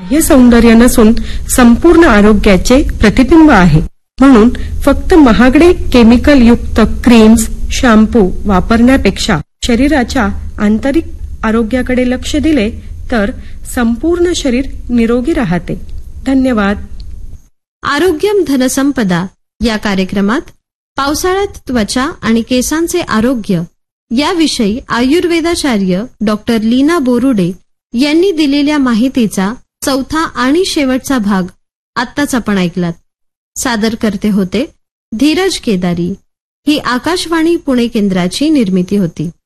बाह्य सौंदर्य नसून संपूर्ण आरोग्याचे प्रतिबिंब आहे. म्हणून फक्त महागडे केमिकल युक्त क्रीम्स, शॅम्पू वापरण्यापेक्षा शरीराच्या आंतरिक आरोग्याकडे लक्ष दिले तर संपूर्ण शरीर निरोगी राहते. धन्यवाद. आरोग्यम धनसंपदा या कार्यक्रमात पावसाळ्यात त्वचा आणि केसांचे आरोग्य याविषयी आयुर्वेदाचार्य डॉक्टर लीना बोरुडे यांनी दिलेल्या माहितीचा चौथा आणि शेवटचा भाग आत्ताच आपण ऐकलात. सादर करते होते धीरज केदारी. ही आकाशवाणी पुणे केंद्राची निर्मिती होती.